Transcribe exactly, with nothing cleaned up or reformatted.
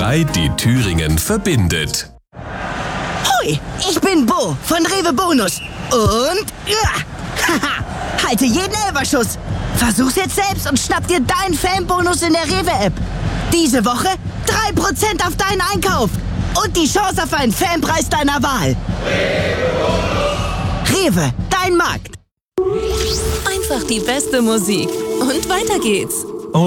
drei, die Thüringen verbindet. Hui, ich bin Bo von Rewe Bonus. Und... Ja, haha, halte jeden Elberschuss. Versuch's jetzt selbst und schnapp dir deinen Fanbonus in der Rewe-App. Diese Woche drei Prozent auf deinen Einkauf. Und die Chance auf einen Fanpreis deiner Wahl. Rewe, dein Markt. Einfach die beste Musik. Und weiter geht's.